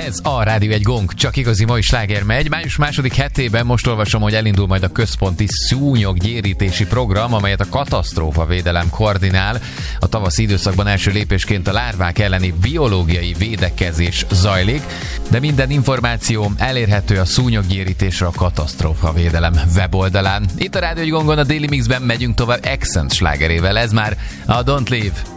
Ez a Rádió egy Gong, csak igazi mai sláger megy. Május második hetében most olvasom, hogy elindul majd a központi szúnyoggyérítési program, amelyet a katasztrófavédelem koordinál. A tavaszi időszakban első lépésként a lárvák elleni biológiai védekezés zajlik, de minden információ elérhető a szúnyoggyérítésre a katasztrófavédelem weboldalán. Itt a Rádió egy Gongon, a Daily Mixben megyünk tovább Accent slágerével. Ez már a Don't Leave.